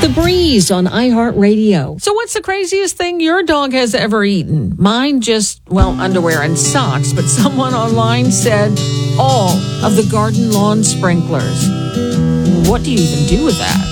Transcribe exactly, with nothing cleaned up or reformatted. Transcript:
The Breeze on iHeartRadio. So what's the craziest thing your dog has ever eaten? Mine just, well, underwear and socks, but someone online said all of the garden lawn sprinklers. What do you even do with that?